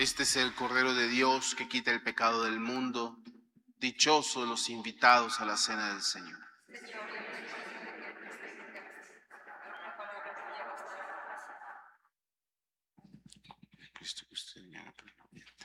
Este es el Cordero de Dios que quita el pecado del mundo. Dichosos los invitados a la cena del Señor. Cristo que usted me haga por la vida.